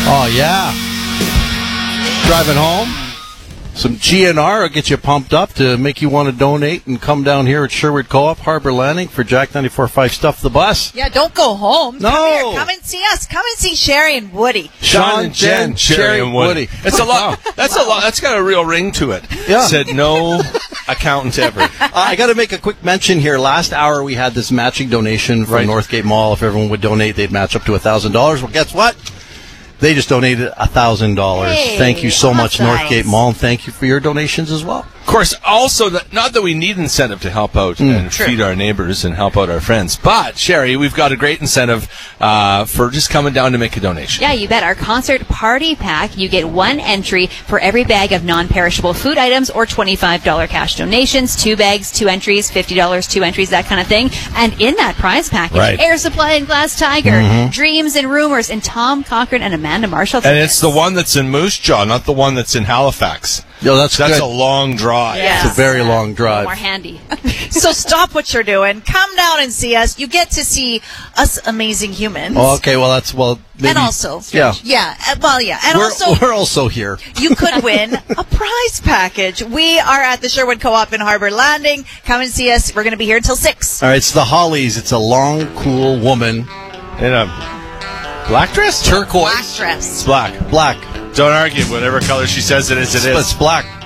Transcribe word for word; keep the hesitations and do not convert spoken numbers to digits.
Oh, yeah. Driving home? Some G N R will get you pumped up to make you want to donate and come down here at Sherwood Co-op, Harbor Landing for Jack ninety-four point five Stuff the Bus. Yeah, don't go home. No. Come here. Come and see us. Come and see Sherry and Woody. Sean and Jen, Sherry and Woody. It's a lot. That's a lot. That's got a real ring to it. Yeah. Said no accountant ever. Uh, I got to make a quick mention here. Last hour we had this matching donation from Right. Northgate Mall. If everyone would donate, they'd match up to one thousand dollars. Well, guess what? They just donated one thousand dollars. Hey, thank you so much, awesome. Northgate Mall, and thank you for your donations as well. Of course, also, that, not that we need incentive to help out and True. feed our neighbors and help out our friends, but, Sherry, we've got a great incentive uh, for just coming down to make a donation. Yeah, you bet. Our concert party pack, you get one entry for every bag of non-perishable food items or twenty-five dollars cash donations, two bags, two entries, fifty dollars, two entries, that kind of thing. And in that prize package, Right. Air Supply and Glass Tiger, Dreams and Rumors, and Tom Cochran and Amanda Marshall. And it's the one that's in Moose Jaw, not the one that's in Halifax. Yo, that's That's good. a long drive. Yeah. It's a very long drive. more handy. So stop what you're doing. Come down and see us. You get to see us amazing humans. Oh, okay, well, that's, well, maybe. And also, Yeah. yeah, uh, well, yeah, and We're, also, we're also here. you could win a prize package. We are at the Sherwood Co-op in Harbor Landing. Come and see us. We're going to be here until six. All right, it's the Hollies. It's a long, cool woman. In a black dress? Turquoise. Black dress. It's black. Black. Don't argue. Whatever color she says it is, it is. It's black.